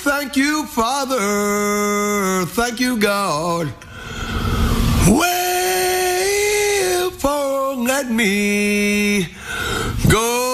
thank you, Father. Thank you, God. Wherefore let me go.